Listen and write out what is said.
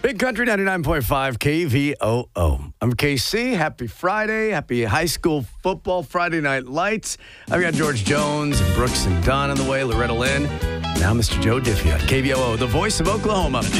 Big Country 99.5 KVOO. I'm KC. Happy Friday. Happy high school football Friday Night Lights. I've got George Jones and Brooks and Don on the way. Loretta Lynn. Now Mr. Joe Diffie. KVOO, the voice of Oklahoma.